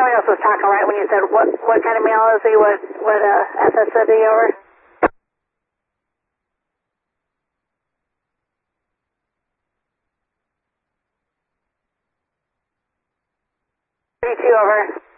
somebody else was talking right when you said what kind of male is he? What ethnicity over? 32 over.